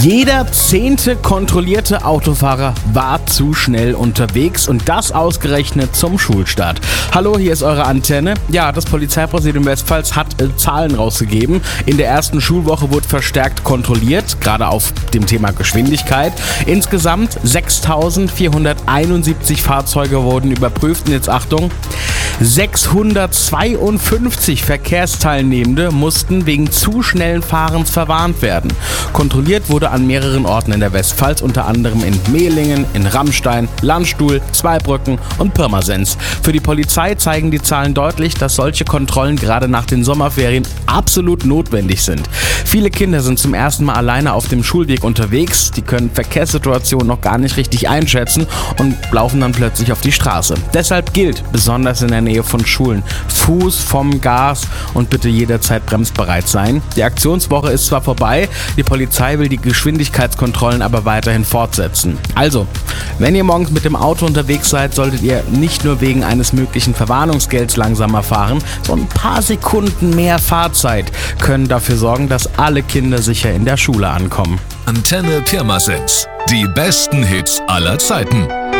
Jeder 10. kontrollierte Autofahrer war zu schnell unterwegs und das ausgerechnet zum Schulstart. Hallo, hier ist eure Antenne. Ja, das Polizeipräsidium Westpfalz hat Zahlen rausgegeben. In der ersten Schulwoche wurde verstärkt kontrolliert, gerade auf dem Thema Geschwindigkeit. Insgesamt 6.471 Fahrzeuge wurden überprüft und jetzt Achtung, 652 Verkehrsteilnehmende mussten wegen zu schnellen Fahrens verwarnt werden. Kontrolliert wurde an mehreren Orten in der Westpfalz, unter anderem in Mehlingen, in Rammstein, Landstuhl, Zweibrücken und Pirmasens. Für die Polizei zeigen die Zahlen deutlich, dass solche Kontrollen gerade nach den Sommerferien absolut notwendig sind. Viele Kinder sind zum ersten Mal alleine auf dem Schulweg unterwegs, die können Verkehrssituationen noch gar nicht richtig einschätzen und laufen dann plötzlich auf die Straße. Deshalb gilt, besonders in der Nähe von Schulen, Fuß vom Gas und bitte jederzeit bremsbereit sein. Die Aktionswoche ist zwar vorbei, die Polizei will die Geschwindigkeitskontrollen aber weiterhin fortsetzen. Also, wenn ihr morgens mit dem Auto unterwegs seid, solltet ihr nicht nur wegen eines möglichen Verwarnungsgelds langsamer fahren, so ein paar Sekunden mehr Fahrzeit können dafür sorgen, dass alle Kinder sicher in der Schule ankommen. Antenne Pirmasens. Die besten Hits aller Zeiten.